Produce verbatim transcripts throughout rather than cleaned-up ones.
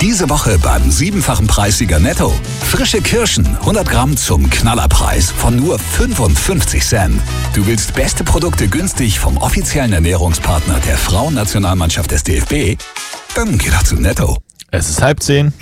Diese Woche beim siebenfachen Preissieger Netto. Frische Kirschen, hundert Gramm zum Knallerpreis von nur fünfundfünfzig Cent. Du willst beste Produkte günstig vom offiziellen Ernährungspartner der Frauennationalmannschaft des D F B? Dann geh doch zu Netto. Es ist halb zehn.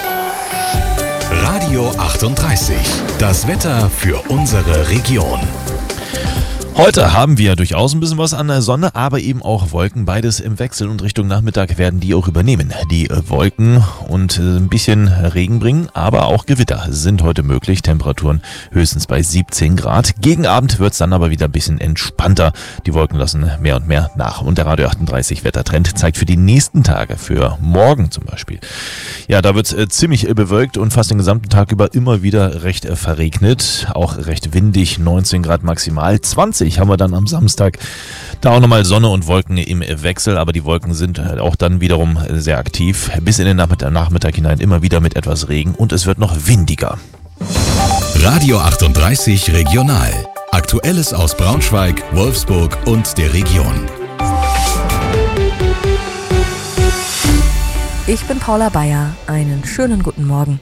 Radio achtunddreißig. Das Wetter für unsere Region. Heute haben wir durchaus ein bisschen was an der Sonne, aber eben auch Wolken. Beides im Wechsel und Richtung Nachmittag werden die auch übernehmen. Die Wolken und ein bisschen Regen bringen, aber auch Gewitter sind heute möglich. Temperaturen höchstens bei siebzehn Grad. Gegen Abend wird es dann aber wieder ein bisschen entspannter. Die Wolken lassen mehr und mehr nach. Und der Radio achtunddreißig Wettertrend zeigt für die nächsten Tage, für morgen zum Beispiel. Ja, da wird es ziemlich bewölkt und fast den gesamten Tag über immer wieder recht verregnet. Auch recht windig, neunzehn Grad maximal, zwanzig haben wir dann am Samstag. Da auch nochmal Sonne und Wolken im Wechsel, aber die Wolken sind auch dann wiederum sehr aktiv. Bis in den Nachmittag, Nachmittag hinein immer wieder mit etwas Regen und es wird noch windiger. Radio achtunddreißig Regional. Aktuelles aus Braunschweig, Wolfsburg und der Region. Ich bin Paula Bayer. Einen schönen guten Morgen.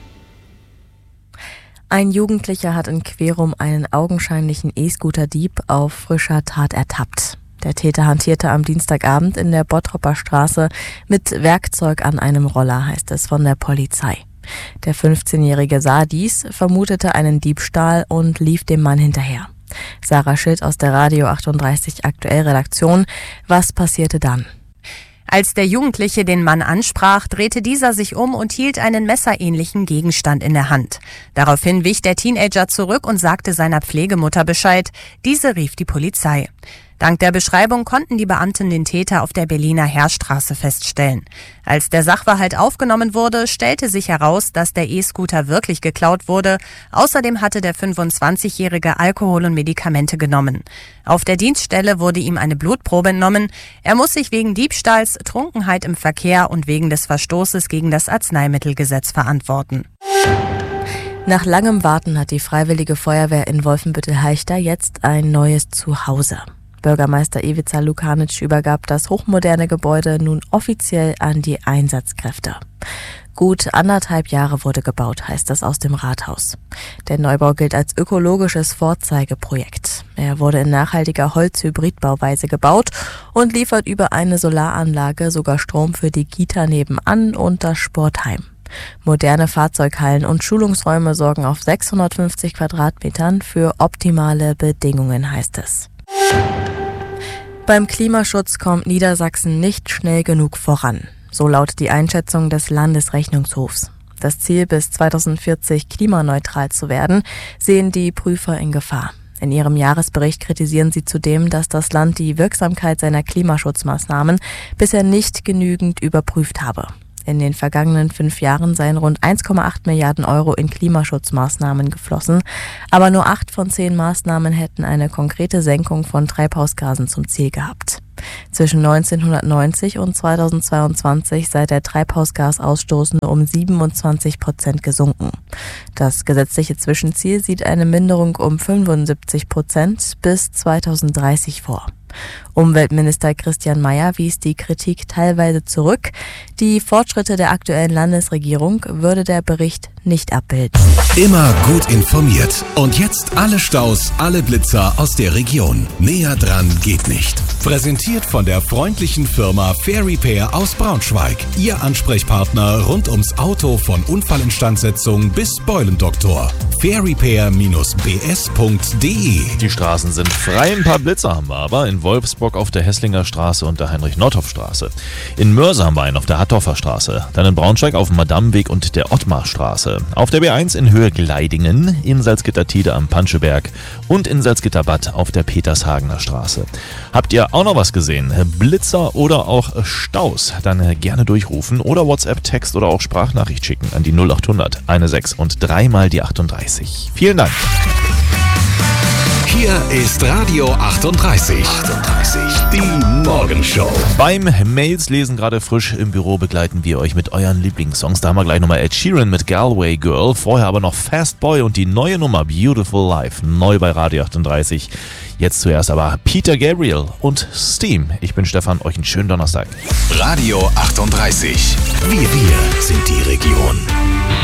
Ein Jugendlicher hat in Querum einen augenscheinlichen E-Scooter-Dieb auf frischer Tat ertappt. Der Täter hantierte am Dienstagabend in der Bottropper Straße mit Werkzeug an einem Roller, heißt es von der Polizei. Der fünfzehnjährige sah dies, vermutete einen Diebstahl und lief dem Mann hinterher. Sarah Schild aus der Radio achtunddreißig Aktuell Redaktion. Was passierte dann? Als der Jugendliche den Mann ansprach, drehte dieser sich um und hielt einen messerähnlichen Gegenstand in der Hand. Daraufhin wich der Teenager zurück und sagte seiner Pflegemutter Bescheid. Diese rief die Polizei. Dank der Beschreibung konnten die Beamten den Täter auf der Berliner Heerstraße feststellen. Als der Sachverhalt aufgenommen wurde, stellte sich heraus, dass der E-Scooter wirklich geklaut wurde. Außerdem hatte der fünfundzwanzigjährige Alkohol und Medikamente genommen. Auf der Dienststelle wurde ihm eine Blutprobe entnommen. Er muss sich wegen Diebstahls, Trunkenheit im Verkehr und wegen des Verstoßes gegen das Arzneimittelgesetz verantworten. Nach langem Warten hat die Freiwillige Feuerwehr in Wolfenbüttel-Halchter jetzt ein neues Zuhause. Bürgermeister Ivica Lukanic übergab das hochmoderne Gebäude nun offiziell an die Einsatzkräfte. Gut anderthalb Jahre wurde gebaut, heißt es aus dem Rathaus. Der Neubau gilt als ökologisches Vorzeigeprojekt. Er wurde in nachhaltiger Holzhybridbauweise gebaut und liefert über eine Solaranlage sogar Strom für die Kita nebenan und das Sportheim. Moderne Fahrzeughallen und Schulungsräume sorgen auf sechshundertfünfzig Quadratmetern für optimale Bedingungen, heißt es. Beim Klimaschutz kommt Niedersachsen nicht schnell genug voran. So lautet die Einschätzung des Landesrechnungshofs. Das Ziel, bis zweitausendvierzig klimaneutral zu werden, sehen die Prüfer in Gefahr. In ihrem Jahresbericht kritisieren sie zudem, dass das Land die Wirksamkeit seiner Klimaschutzmaßnahmen bisher nicht genügend überprüft habe. In den vergangenen fünf Jahren seien rund eins Komma acht Milliarden Euro in Klimaschutzmaßnahmen geflossen, aber nur acht von zehn Maßnahmen hätten eine konkrete Senkung von Treibhausgasen zum Ziel gehabt. Zwischen neunzehnhundertneunzig und zweitausendzweiundzwanzig sei der Treibhausgasausstoß nur um siebenundzwanzig Prozent gesunken. Das gesetzliche Zwischenziel sieht eine Minderung um fünfundsiebzig Prozent bis zweitausenddreißig vor. Umweltminister Christian Mayer wies die Kritik teilweise zurück. Die Fortschritte der aktuellen Landesregierung würde der Bericht nicht abbilden. Immer gut informiert. Und jetzt alle Staus, alle Blitzer aus der Region. Näher dran geht nicht. Präsentiert von der freundlichen Firma Fair Repair aus Braunschweig. Ihr Ansprechpartner rund ums Auto von Unfallinstandsetzung bis Beulendoktor. fair repair Bindestrich b s Punkt d e. Die Straßen sind frei, ein paar Blitzer haben wir aber. In Wolfsburg auf der Hesslinger Straße und der Heinrich-Nordhoff-Straße. In Mörse haben wir einen auf der Hattorfer Straße. Dann in Braunschweig auf dem Madameweg und der Ottmarstraße. Auf der B eins in Höhe Gleidingen, in Salzgitter-Tide am Panscheberg und in Salzgitter-Bad auf der Petershagener Straße. Habt ihr auch noch was gesehen? Blitzer oder auch Staus? Dann gerne durchrufen oder WhatsApp, Text oder auch Sprachnachricht schicken an die null achthundert sechzehn und dreimal die achtunddreißig. Vielen Dank. Hier ist Radio achtunddreißig. achtunddreißig. Die Morgenshow. Beim Mails lesen gerade frisch im Büro begleiten wir euch mit euren Lieblingssongs. Da haben wir gleich nochmal Ed Sheeran mit Galway Girl. Vorher aber noch Fast Boy und die neue Nummer Beautiful Life. Neu bei Radio achtunddreißig. Jetzt zuerst aber Peter Gabriel und Steam. Ich bin Stefan, euch einen schönen Donnerstag. Radio achtunddreißig. Wir, wir sind die Region